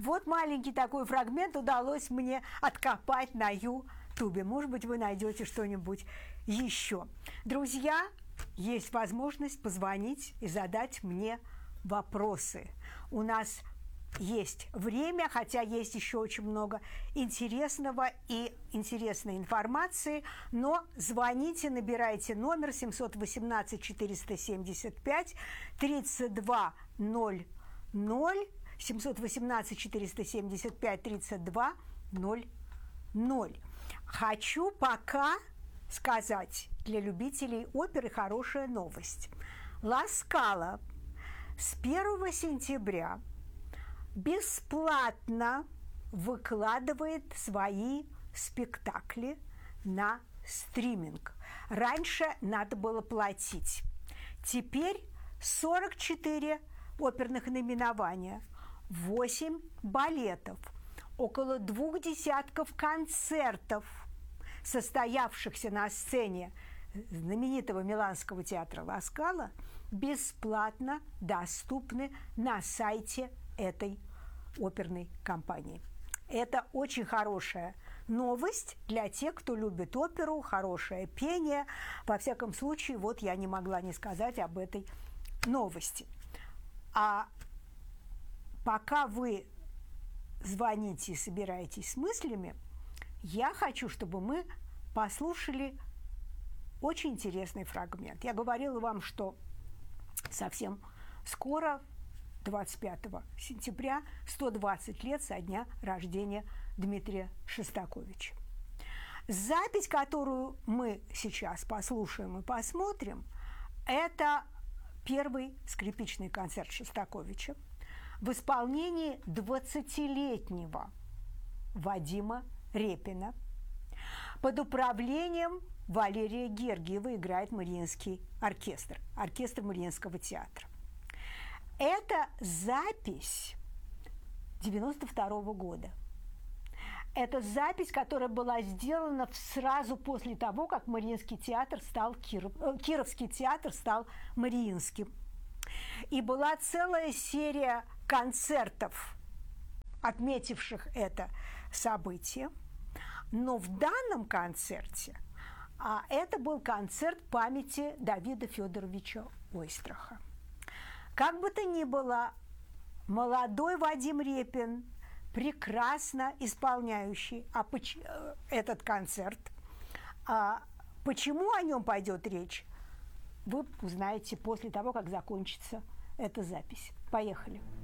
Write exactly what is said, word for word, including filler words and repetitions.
Вот маленький такой фрагмент удалось мне откопать на Ютубе. Может быть, вы найдете что-нибудь еще. Друзья, есть возможность позвонить и задать мне вопросы. У нас есть время, хотя есть еще очень много интересного и интересной информации, но звоните, набирайте номер семь один восемь четыреста семьдесят пять тридцать два ноль ноль, семь один восемь четыреста семьдесят пять тридцать два ноль ноль. Хочу пока сказать для любителей оперы хорошая новость. Ла Скала с первого сентября бесплатно выкладывает свои спектакли на стриминг. Раньше надо было платить. Теперь сорок четыре оперных наименования, восемь балетов, около двух десятков концертов, состоявшихся на сцене знаменитого Миланского театра Ла Скала, бесплатно доступны на сайте этой оперной компании. Это очень хорошая новость для тех, кто любит оперу, хорошее пение. Во всяком случае, вот я не могла не сказать об этой новости. А пока вы звоните и собираетесь с мыслями, я хочу, чтобы мы послушали очень интересный фрагмент. Я говорила вам, что совсем скоро, двадцать пятого сентября, сто двадцать лет со дня рождения Дмитрия Шостаковича. Запись, которую мы сейчас послушаем и посмотрим, это первый скрипичный концерт Шостаковича в исполнении двадцатилетнего Вадима Репина. Под управлением Валерия Гергиева играет Мариинский оркестр, оркестр Мариинского театра. Это запись девяносто второго года. Это запись, которая была сделана сразу после того, как Мариинский театр стал Киров, э, Кировский театр стал Мариинским. И была целая серия концертов, отметивших это событие. Но в данном концерте а, это был концерт памяти Давида Федоровича Ойстраха. Как бы то ни было, молодой Вадим Репин, прекрасно исполняющий а, поч- этот концерт, а, почему о нем пойдет речь, вы узнаете после того, как закончится эта запись. Поехали.